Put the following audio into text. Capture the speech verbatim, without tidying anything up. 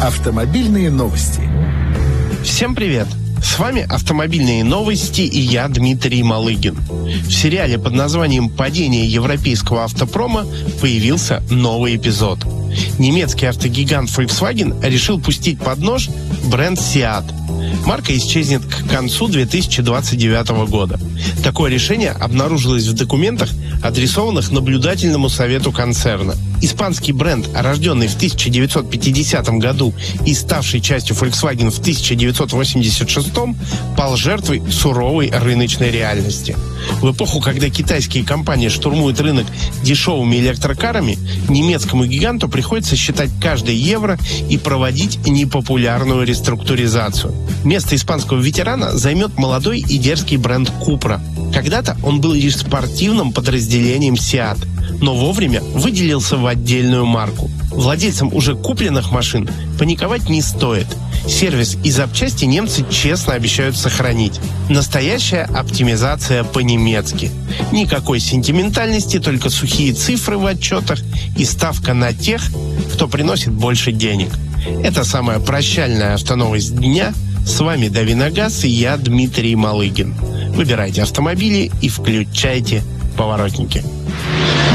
Автомобильные новости. Всем привет! С вами «Автомобильные новости» и я, Дмитрий Малыгин. В сериале под названием «Падение европейского автопрома» появился новый эпизод. Немецкий автогигант Volkswagen решил пустить под нож бренд Seat. Марка исчезнет к концу две тысячи двадцать девятого года. Такое решение обнаружилось в документах, адресованных наблюдательному совету концерна. Испанский бренд, рожденный в тысяча девятьсот пятидесятом году и ставший частью Volkswagen в тысяча девятьсот восемьдесят шестом, пал жертвой суровой рыночной реальности. В эпоху, когда китайские компании штурмуют рынок дешевыми электрокарами, немецкому гиганту приходится считать каждый евро и проводить непопулярную реструктуризацию. Место испанского ветерана займет молодой и дерзкий бренд Cupra. Когда-то он был лишь спортивным подразделением Seat, но вовремя выделился в отдельную марку. Владельцам уже купленных машин паниковать не стоит. Сервис и запчасти немцы честно обещают сохранить. Настоящая оптимизация по-немецки. Никакой сентиментальности, только сухие цифры в отчетах и ставка на тех, кто приносит больше денег. Это самая прощальная автоновость дня. С вами Давиногаз и я, Дмитрий Малыгин. Выбирайте автомобили и включайте поворотники.